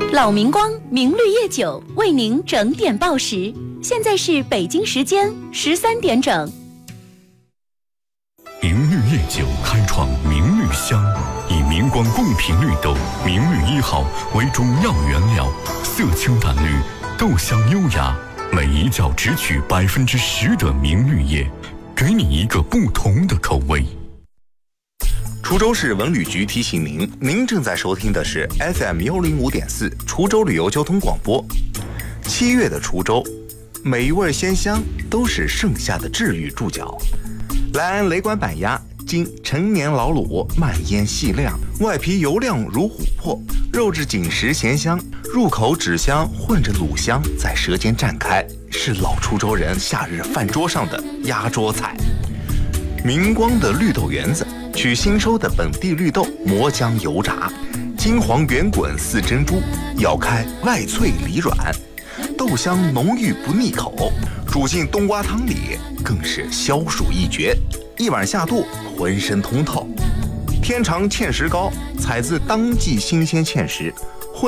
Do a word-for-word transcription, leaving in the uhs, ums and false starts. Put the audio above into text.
老明光明绿叶酒为您整点报时，现在是北京时间十三点整。 明绿叶酒开创明绿香，以明光贡品绿豆明绿一号为主要原料，色清淡绿，豆香优雅，每一窖只取百分之十的明绿叶，给你一个不同的口味。 滁州市文旅局提醒您，您正在收听的是 F M 幺零五点四滁州旅游交通广播。七月的滁州，每一味鲜香都是盛夏的治愈注脚。来安雷管板鸭，经陈年老卤，慢腌细晾，外皮油亮如琥珀，肉质紧实咸香，入口脂香混着卤香在舌尖绽开，是老滁州人夏日饭桌上的压桌菜。明光的绿豆圆子，取新收的本地绿豆磨浆油炸，金黄圆滚似珍珠，咬开外脆里软，豆香浓郁不腻口，煮进冬瓜汤里更是消暑一绝，一碗下肚浑身通透。天长芡实糕，采自当季新鲜芡实，